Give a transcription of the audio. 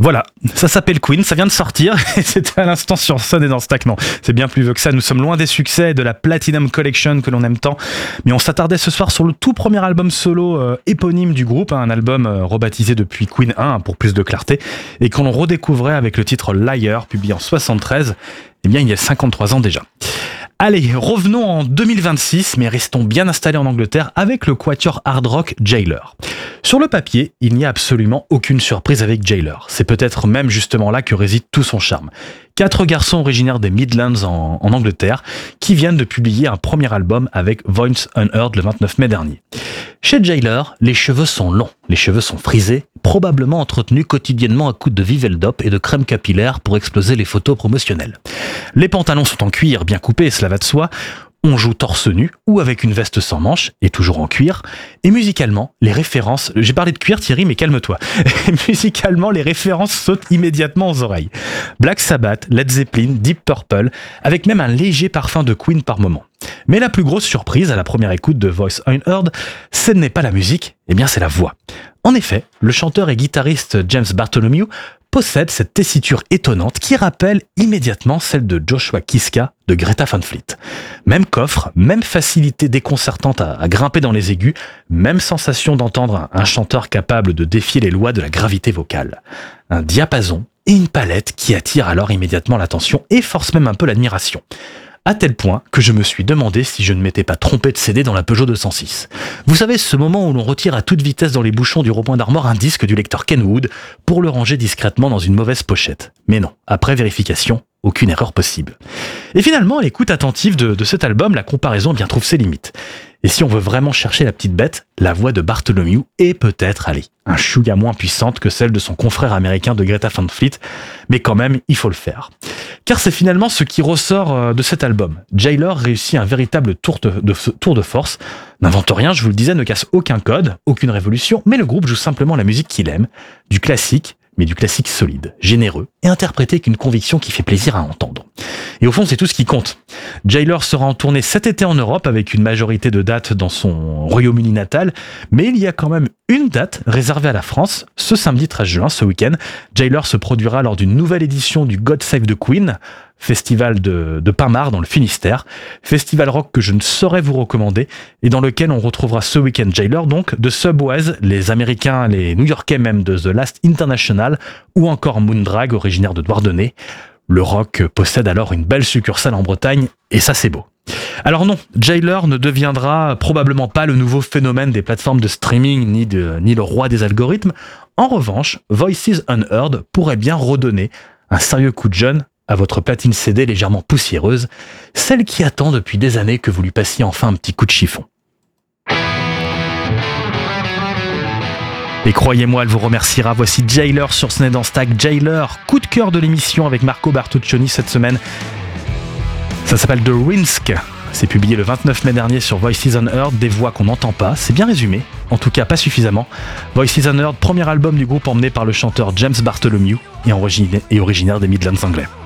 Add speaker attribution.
Speaker 1: Voilà, ça s'appelle Queen, ça vient de sortir et c'était à l'instant sur Sun et dans Stack. Non, c'est bien plus vieux que ça, nous sommes loin des succès et de la Platinum Collection que l'on aime tant, mais on s'attardait ce soir sur le tout premier album solo éponyme du groupe, un album rebaptisé depuis Queen 1 pour plus de clarté et qu'on redécouvrait avec le titre Liar, publié en 73, eh bien il y a 53 ans déjà. Allez, revenons en 2026, mais restons bien installés en Angleterre avec le quatuor hard rock Jailer. Sur le papier, il n'y a absolument aucune surprise avec Jailer. C'est peut-être même justement là que réside tout son charme. 4 garçons originaires des Midlands en Angleterre qui viennent de publier un premier album avec Voice Unheard le 29 mai dernier. Chez Jailer, les cheveux sont longs, les cheveux sont frisés, probablement entretenus quotidiennement à coups de Viveldop et de crème capillaire pour exploser les photos promotionnelles. Les pantalons sont en cuir, bien coupés, cela va de soi. On joue torse nu ou avec une veste sans manches et toujours en cuir. Et musicalement, les références... J'ai parlé de cuir Thierry, mais calme-toi. Musicalement, les références sautent immédiatement aux oreilles. Black Sabbath, Led Zeppelin, Deep Purple, avec même un léger parfum de Queen par moment. Mais la plus grosse surprise à la première écoute de Voice Unheard, ce n'est pas la musique, eh bien c'est la voix. En effet, le chanteur et guitariste James Bartholomew possède cette tessiture étonnante qui rappelle immédiatement celle de Joshua Kiska de Greta Van Fleet. Même coffre, même facilité déconcertante à grimper dans les aigus, même sensation d'entendre un chanteur capable de défier les lois de la gravité vocale. Un diapason et une palette qui attirent alors immédiatement l'attention et forcent même un peu l'admiration. À tel point que je me suis demandé si je ne m'étais pas trompé de CD dans la Peugeot 206. Vous savez, ce moment où l'on retire à toute vitesse dans les bouchons du repoint d'armor un disque du lecteur Kenwood pour le ranger discrètement dans une mauvaise pochette. Mais non, après vérification, aucune erreur possible. Et finalement, à l'écoute attentive de cet album, la comparaison bien trouve ses limites. Et si on veut vraiment chercher la petite bête, la voix de Bartholomew est peut-être, un chouïa moins puissante que celle de son confrère américain de Greta Van Fleet, mais quand même, il faut le faire. Car c'est finalement ce qui ressort de cet album. Jailer réussit un véritable tour de force, n'invente rien, je vous le disais, ne casse aucun code, aucune révolution, mais le groupe joue simplement la musique qu'il aime, du classique, mais du classique solide, généreux, et interprété avec une conviction qui fait plaisir à entendre. Et au fond, c'est tout ce qui compte. Jailer sera en tournée cet été en Europe avec une majorité de dates dans son Royaume-Uni natal, mais il y a quand même une date réservée à la France, ce samedi 13 juin, ce week-end. Jailer se produira lors d'une nouvelle édition du God Save the Queen, festival de Pinmar dans le Finistère, festival rock que je ne saurais vous recommander et dans lequel on retrouvera ce week-end Jailer, donc de Subways, les Américains, les New-Yorkais même de The Last International ou encore Moondrag, originaire de Douarnenez. Le rock possède alors une belle succursale en Bretagne et ça c'est beau. Alors non, Jailer ne deviendra probablement pas le nouveau phénomène des plateformes de streaming ni le roi des algorithmes. En revanche, Voices Unheard pourrait bien redonner un sérieux coup de jeune à votre platine CD légèrement poussiéreuse, celle qui attend depuis des années que vous lui passiez enfin un petit coup de chiffon. Et croyez-moi, elle vous remerciera. Voici Jailer sur Sned en Stack. Jailer, coup de cœur de l'émission avec Marco Bertuccioni cette semaine. Ça s'appelle The Rinsk. C'est publié le 29 mai dernier sur Voices Unheard, des voix qu'on n'entend pas, c'est bien résumé, en tout cas pas suffisamment. Voices Unheard, premier album du groupe emmené par le chanteur James Bartholomew et originaire des Midlands anglais.